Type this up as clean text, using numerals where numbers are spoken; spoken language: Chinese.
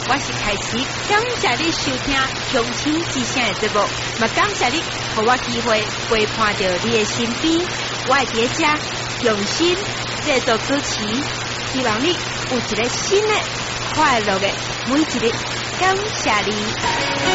我是凯西，感谢你收听乡亲之声的节目，嘛感谢你给我机会陪伴到你的身边，我会在这用心制作主持，希望你有一个新的快乐的每一日，感谢你。